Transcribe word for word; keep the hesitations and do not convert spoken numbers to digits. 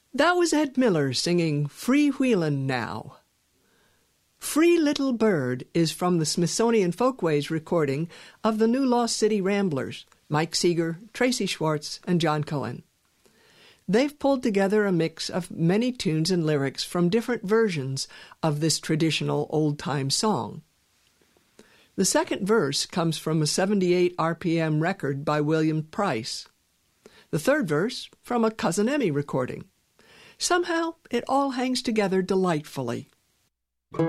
That was Ed Miller singing Freewheelin' Now. Free Little Bird is from the Smithsonian Folkways recording of the New Lost City Ramblers, Mike Seeger, Tracy Schwartz, and John Cohen. They've pulled together a mix of many tunes and lyrics from different versions of this traditional old-time song. The second verse comes from a seventy-eight R P M record by William Price. The third verse from a Cousin Emmy recording. Somehow, it all hangs together delightfully.